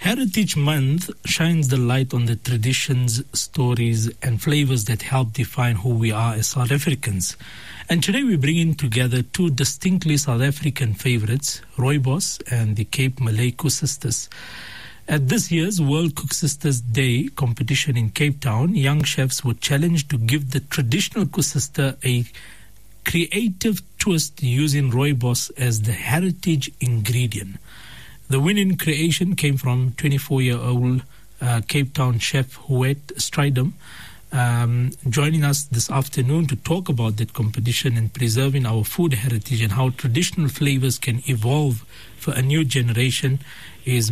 Heritage Month shines the light on the traditions, stories and flavors that help define who we are as South Africans. And today we're bringing together two distinctly South African favorites, Rooibos and the Cape Malay Koesisters. At this year's World Koesisters Day competition in Cape Town, young chefs were challenged to give the traditional Koesister a creative twist using Rooibos as the heritage ingredient. The winning creation came from 24-year-old Cape Town chef Huet Strydom, joining us this afternoon to talk about that competition and preserving our food heritage and how traditional flavors can evolve for a new generation is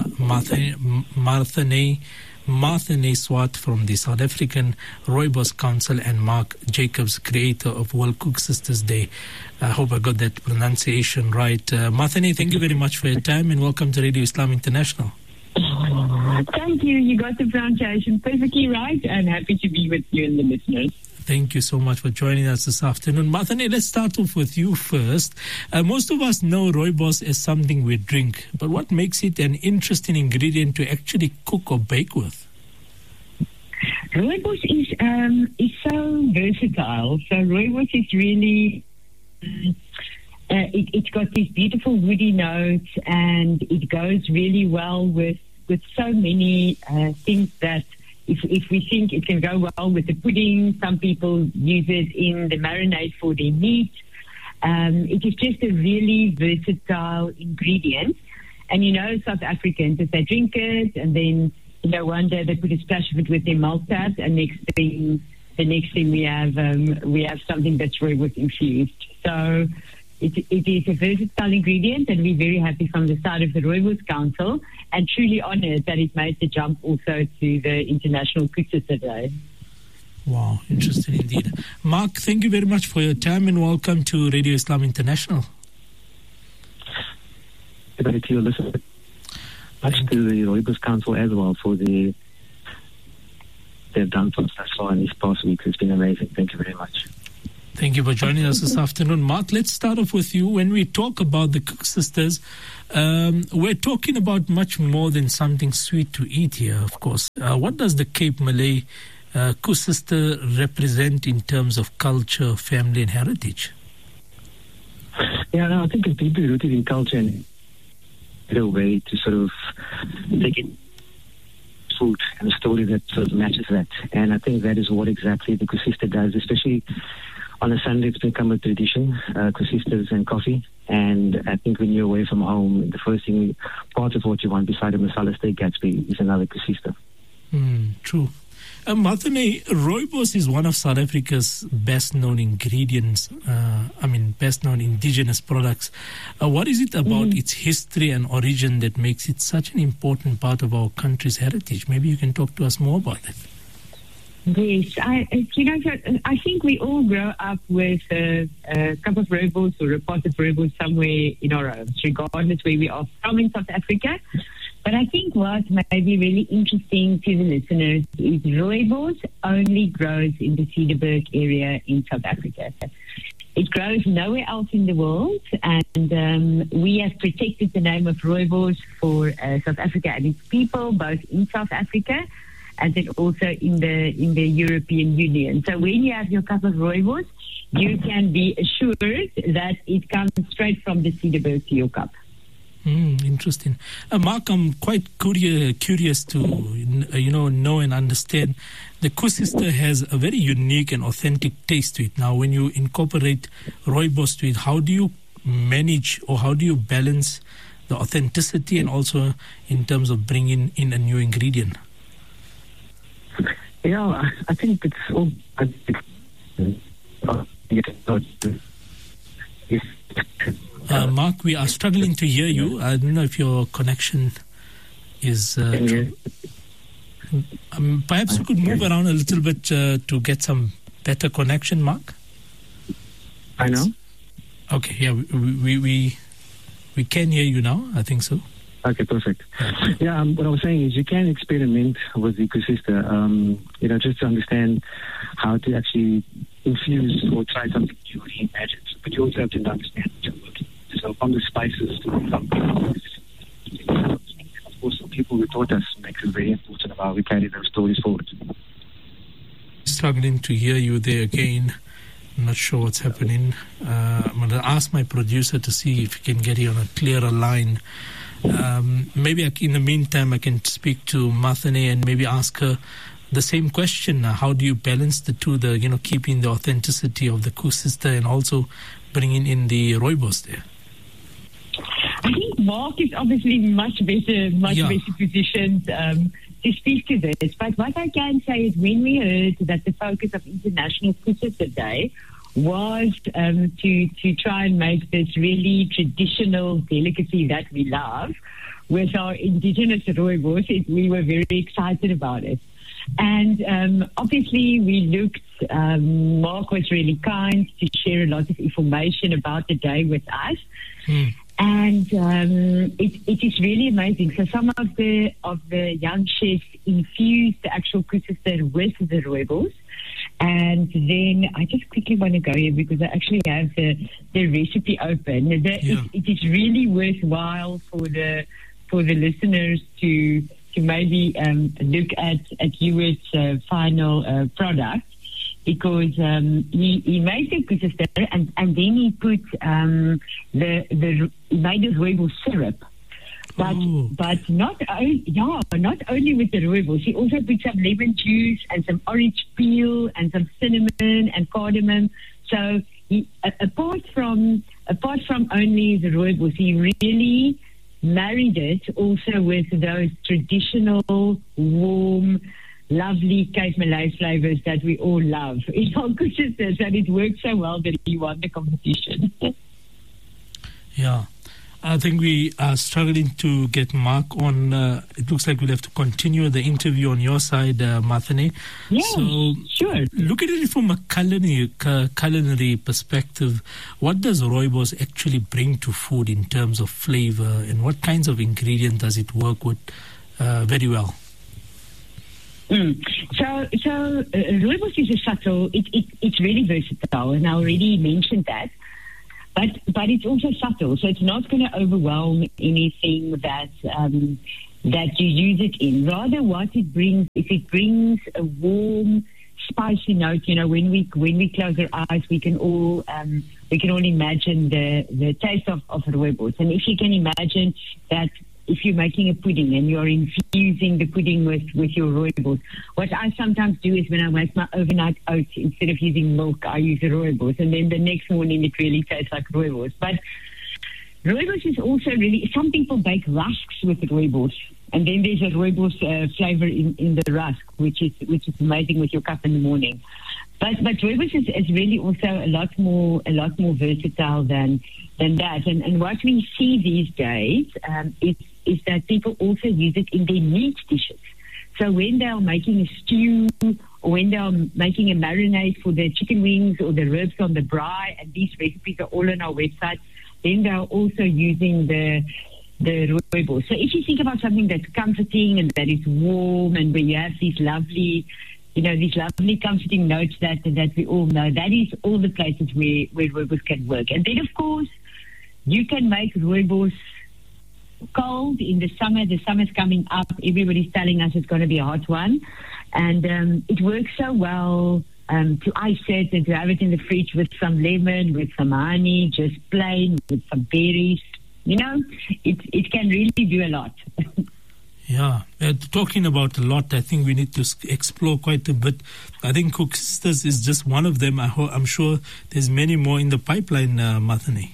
Martha Swart from the South African Rooibos Council and Mark Jacobs, creator of World Koesisters Day. I hope I got that pronunciation right. Martha, thank you very much for your time and welcome to Radio Islam International. Thank you. You got the pronunciation perfectly right and happy to be with you and the listeners. Thank you so much for joining us this afternoon. Martha, let's start off with you first. Most of us know Rooibos as something we drink, but what makes it an interesting ingredient to actually cook or bake with? Rooibos is so versatile. So Rooibos is really, it's got these beautiful woody notes and it goes really well with so many things that if we think it can go well with the pudding, some people use it in the marinade for their meat. It is just a really versatile ingredient. And, South Africans, if they drink it and then, one day they put a splash of it with their milk tap and the next thing we have something that's Rooibos infused. So it is a versatile ingredient and we're very happy from the side of the Rooibos Council and truly honored that it made the jump also to the International Koesister Day. Wow, interesting indeed. Mark, thank you very much for your time and welcome to Radio Islam International. Thank you, listener. Thanks to the Rooibos Council as well for they've done for us thus far in these past weeks. It's been amazing. Thank you very much. Thank you for joining us this afternoon. Mark, let's start off with you. When we talk about the Koesisters, we're talking about much more than something sweet to eat here, of course. What does the Cape Malay Koesister represent in terms of culture, family and heritage? Yeah, no, I think it's deeply rooted in culture and a way to sort of take it food and a story that sort of matches that. And I think that is what exactly the Koesister does, especially on a Sunday. It's become a tradition, Koesisters and coffee. And I think when you're away from home, the first thing, part of what you want beside a masala steak Gatsby is another Koesister. True. Marthane, Rooibos is one of South Africa's best-known ingredients, best-known indigenous products. What is it about its history and origin that makes it such an important part of our country's heritage? Maybe you can talk to us more about it. Yes, I think we all grow up with a cup of Rooibos or a pot of Rooibos somewhere in our homes, regardless where we are from in South Africa. But I think what may be really interesting to the listeners is Rooibos only grows in the Cederberg area in South Africa. It grows nowhere else in the world, and we have protected the name of Rooibos for South Africa and its people, both in South Africa and then also in the European Union. So when you have your cup of Rooibos, you can be assured that it comes straight from the Cederberg to your cup. Interesting. Mark, I'm quite curious to know and understand. The Koesister has a very unique and authentic taste to it. Now, when you incorporate Rooibos to it, how do you manage or how do you balance the authenticity and also in terms of bringing in a new ingredient? Yeah, I think it's all. Mark, we are struggling to hear you. I don't know if your connection is... perhaps we could move around a little bit to get some better connection, Mark. I know. Okay, yeah, we can hear you now. I think so. Okay, perfect. Yeah, what I was saying is you can experiment with the Koesister, just to understand how to actually infuse or try something new, reimagine. But you also have to understand what you're working. So from the spices to of course, people who taught us makes it very important about how we carry those stories forward. Struggling to hear you there again. I'm not sure what's happening. I'm going to ask my producer to see if he can get you on a clearer line. Maybe in the meantime I can speak to Mathane and maybe ask her the same question. How do you balance the two, keeping the authenticity of the Koesister and also bringing in the rooibos there? I think Mark is obviously much better positioned to speak to this. But what I can say is when we heard that the focus of International Koesister Day was to try and make this really traditional delicacy that we love with our indigenous rooibos, we were very excited about it. And obviously we looked, Mark was really kind to share a lot of information about the day with us. And it is really amazing. So some of the young chefs infused the actual Koesister with the rooibos. And then I just quickly want to go here because I actually have the recipe open. It is really worthwhile for the listeners to maybe look at Hewitt's final product, because he made the Koesister and then he put he made the rooibos syrup. But not only with the rooibos, he also put some lemon juice and some orange peel and some cinnamon and cardamom. So he, apart from only the rooibos, he really married it also with those traditional, warm, lovely Cape Malay flavors that we all love in our Koesisters, and it worked so well that he won the competition. Yeah. I think we are struggling to get Mark on. It looks like we'll have to continue the interview on your side, Mathane. Yeah, so sure. Look at it from a culinary perspective. What does rooibos actually bring to food in terms of flavor, and what kinds of ingredient does it work with very well? So rooibos is a subtle. It's really versatile, and I already mentioned that. But it's also subtle, so it's not going to overwhelm anything that you use it in. Rather, what it brings, if it brings a warm, spicy note, when we close our eyes, we can all imagine the taste of rooibos. And if you can imagine that, if you're making a pudding and you're infusing the pudding with your rooibos, what I sometimes do is when I make my overnight oats, instead of using milk, I use rooibos, and then the next morning it really tastes like rooibos. But rooibos is also really, some people bake rusks with rooibos, and then there's a rooibos flavor in the rusk, which is amazing with your cup in the morning. But rooibos is really also a lot more versatile than that. And what we see these days is that people also use it in their meat dishes. So when they are making a stew, or when they are making a marinade for the chicken wings or the ribs on the braai, and these recipes are all on our website, then they are also using the rooibos. So if you think about something that's comforting and that is warm, and where you have these lovely comforting notes that we all know, that is all the places where rooibos can work. And then, of course, you can make rooibos cold in the summer. The summer's coming up. Everybody's telling us it's going to be a hot one. And it works so well to ice it and to have it in the fridge with some lemon, with some honey, just plain, with some berries. It can really do a lot. Yeah, talking about a lot, I think we need to explore quite a bit. I think Koesisters is just one of them. I'm sure there's many more in the pipeline, Mathane.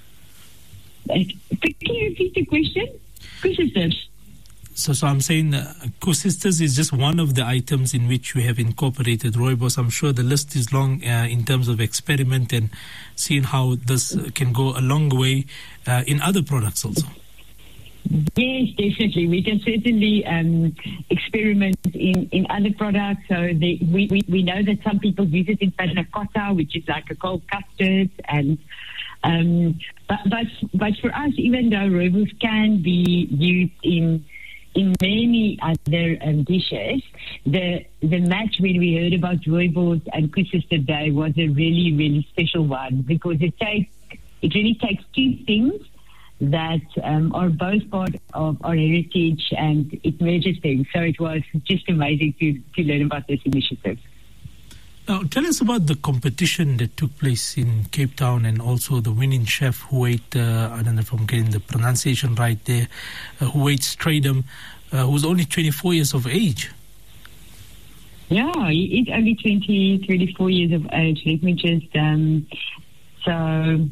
Can you repeat the question? Koesisters. So I'm saying Koesisters is just one of the items in which we have incorporated rooibos. I'm sure the list is long in terms of experiment and seeing how this can go a long way in other products also. Yes, definitely. We can certainly experiment in other products. So we know that some people use it in panna cotta, which is like a cold custard, and but for us, even though rooibos can be used in many other dishes, the match when we heard about rooibos and Koesister Day was a really, really special one, because it really takes two things that are both part of our heritage, and it merges things. So it was just amazing to learn about this initiative. Now, tell us about the competition that took place in Cape Town, and also the winning chef who ate, I don't know if I'm getting the pronunciation right there, who ate Strydom, who was only 24 years of age. Yeah, he is only 24 years of age. Let me just, so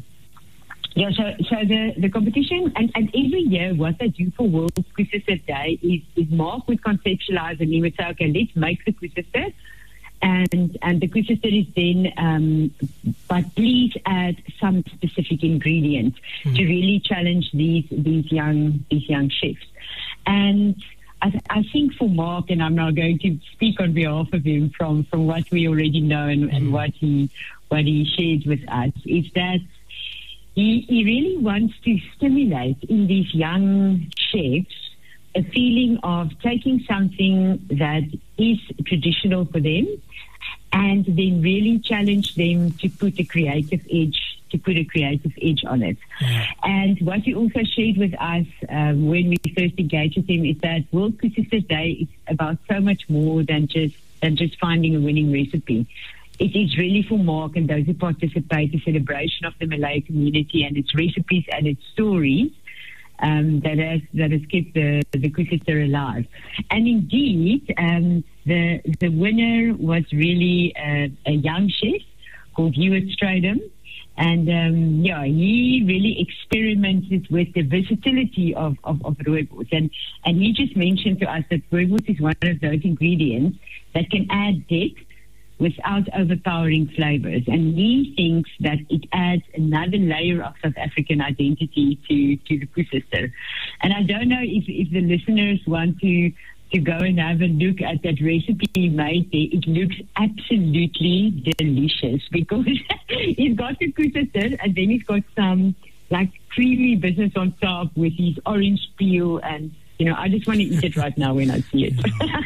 the competition, and every year what they do for World Koesister Day is Mark would conceptualize, and he would say, okay, let's make the koesister. And the koesister is then, but please add some specific ingredient to really challenge these young chefs. And I think for Mark, and I'm now going to speak on behalf of him from what we already know and what he shared with us, is that he really wants to stimulate in these young chefs a feeling of taking something that is traditional for them and then really challenge them to put a creative edge on it. Yeah. And what he also shared with us when we first engaged with him is that World Koesister Day is about so much more than just finding a winning recipe. It is really for Mark and those who participate a celebration of the Malay community and its recipes and its stories that has kept the koesister alive. And indeed, the winner was really a young chef called Hewitt Strydom. And he really experimented with the versatility of rooibos. And he just mentioned to us that rooibos is one of those ingredients that can add depth without overpowering flavors. And he thinks that it adds another layer of South African identity to the koesister. And I don't know if the listeners want to go and have a look at that recipe he made there. It looks absolutely delicious because he's got the koesister and then he's got some like creamy business on top with his orange peel, and I just want to eat it right now when I see it.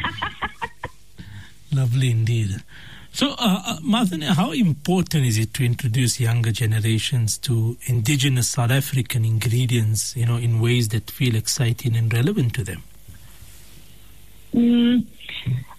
Lovely indeed. So, Martin, how important is it to introduce younger generations to indigenous South African ingredients, in ways that feel exciting and relevant to them?